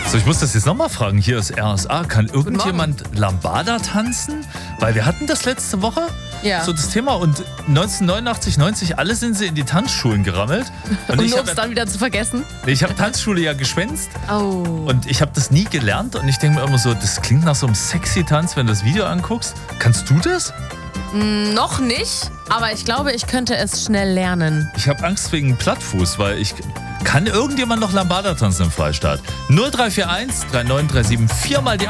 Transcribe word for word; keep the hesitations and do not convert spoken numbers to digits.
So, ich muss das jetzt nochmal fragen. Hier ist R S A. Kann irgendjemand Lambada tanzen? Weil wir hatten das letzte Woche. Ja. So das Thema. Und neunzehnhundertneunundachtzig, neunzig, alle sind sie in die Tanzschulen gerammelt. Und, Und ich nur um habe es dann wieder zu vergessen. ich hab Tanzschule ja geschwänzt. Oh. Und ich habe das nie gelernt. Und ich denke mir immer so, das klingt nach so einem sexy Tanz, wenn du das Video anguckst. Kannst du das? Mm, noch nicht, aber ich glaube, ich könnte es schnell lernen. Ich habe Angst wegen Plattfuß, weil ich... Kann irgendjemand noch Lambada tanzen im Freistaat? null drei vier eins, drei neun drei sieben, vier mal die